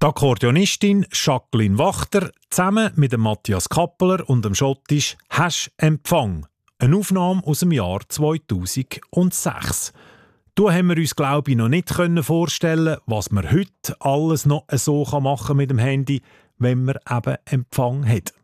Die Akkordeonistin Jacqueline Wachter zusammen mit dem Matthias Kappeler und dem Schottisch «Hasch Empfang». Eine Aufnahme aus dem Jahr 2006. Da haben wir uns, glaube ich, noch nicht vorstellen, was man heute alles noch so machen kann mit dem Handy, wenn man eben Empfang hat.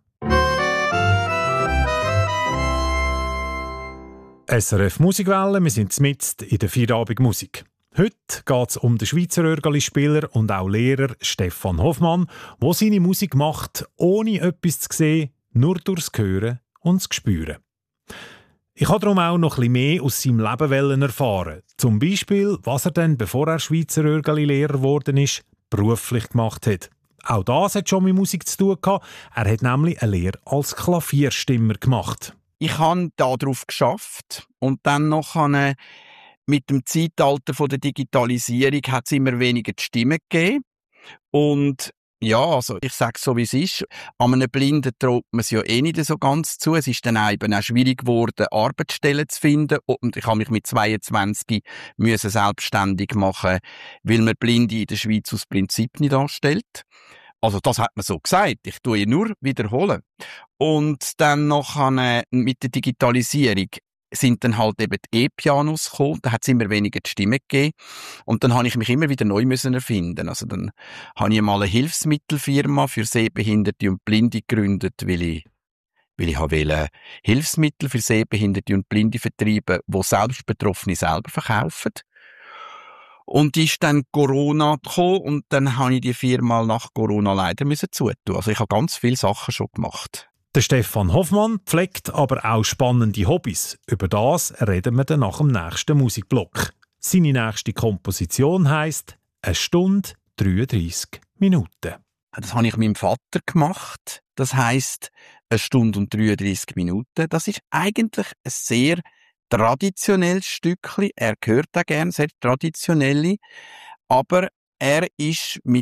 SRF Musikwelle, wir sind mitten in der Feierabendmusik. Heute geht es um den Schweizer Örgeli-Spieler und auch Lehrer Stefan Hoffmann, der seine Musik macht, ohne etwas zu sehen, nur durchs Hören und das Spüren. Ich wollte darum auch noch etwas mehr aus seinem Leben erfahren. Zum Beispiel, was er denn, bevor er Schweizer Örgeli-Lehrer geworden ist, beruflich gemacht hat. Auch das hat schon mit Musik zu tun gehabt. Er hat nämlich eine Lehre als Klavierstimmer gemacht. Ich habe darauf geschafft und dann noch mit dem Zeitalter der Digitalisierung hat es immer weniger die Stimmen gegeben. Und ja, also ich sage es so, wie es ist. An einem Blinden traut man es ja eh nicht so ganz zu. Es ist dann eben auch schwierig geworden, Arbeitsstellen zu finden. Und ich habe mich mit 22 müssen selbstständig machen, weil man Blinde in der Schweiz aus Prinzip nicht anstellt. Also das hat man so gesagt. Ich tue nur wiederholen. Und dann noch mit der Digitalisierung sind dann halt eben die E-Pianos gekommen, da hat es immer weniger die Stimme gegeben und dann habe ich mich immer wieder neu müssen erfinden. Also dann habe ich mal eine Hilfsmittelfirma für Sehbehinderte und Blinde gegründet, weil ich wollte Hilfsmittel für Sehbehinderte und Blinde vertreiben, die selbst Betroffene selber verkaufen. Und ist dann Corona gekommen und dann habe ich die Firma nach Corona leider zutun. Also ich habe ganz viele Sachen schon gemacht. Der Stefan Hoffmann pflegt aber auch spannende Hobbys. Über das reden wir dann nach dem nächsten Musikblock. Seine nächste Komposition heisst «1 Stunde 33 Minuten». Das habe ich mit meinem Vater gemacht. Das heisst 1 Stunde und 33 Minuten. Das ist eigentlich ein sehr traditionelles Stückchen. Er hört auch gerne sehr traditionelle. Aber er ist mit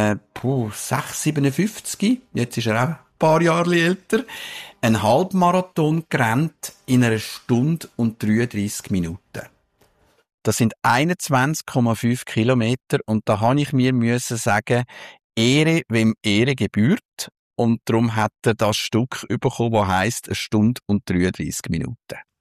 6,57, jetzt ist er auch paar Jahre älter, einen Halbmarathon gerannt in 1 Stunde und 33 Minuten. Das sind 21,5 Kilometer und da habe ich mir sagen, Ehre, wem Ehre gebührt. Und darum hat er das Stück bekommen, das heisst 1 Stunde und 33 Minuten.